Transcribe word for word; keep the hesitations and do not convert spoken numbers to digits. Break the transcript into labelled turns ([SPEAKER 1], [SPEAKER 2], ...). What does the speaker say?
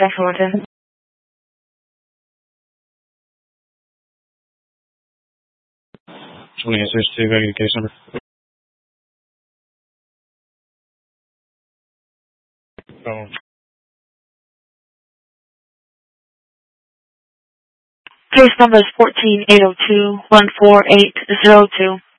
[SPEAKER 1] Jackson Washington.
[SPEAKER 2] twenty answers to regular case number. Oh.
[SPEAKER 1] Case number is fourteen eight oh two one four eight zero two.